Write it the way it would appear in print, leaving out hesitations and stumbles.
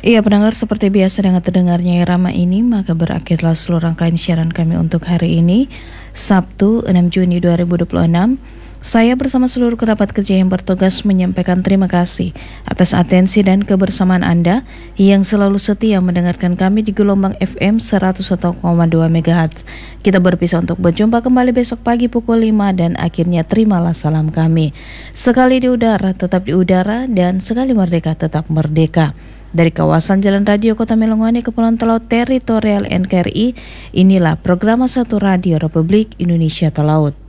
Iya pendengar, seperti biasa dengan terdengarnya irama ini, maka berakhirlah seluruh rangkaian siaran kami untuk hari ini, Sabtu 6 Juni 2026. Saya bersama seluruh kerabat kerja yang bertugas menyampaikan terima kasih atas atensi dan kebersamaan Anda yang selalu setia mendengarkan kami di gelombang FM 101,2 MHz. Kita berpisah untuk berjumpa kembali besok pagi pukul 5 dan akhirnya terimalah salam kami. Sekali di udara tetap di udara dan sekali merdeka tetap merdeka. Dari kawasan Jalan Radio Kota Melongoane, Kepulauan Talaut Teritorial NKRI, inilah program Satu Radio Republik Indonesia Talaut.